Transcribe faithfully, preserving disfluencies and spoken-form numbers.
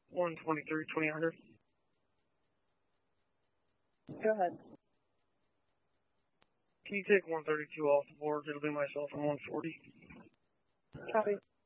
one twenty-three, twenty hundred. Go ahead. Can you take one thirty-two off the board? It'll be myself on one forty. Copy.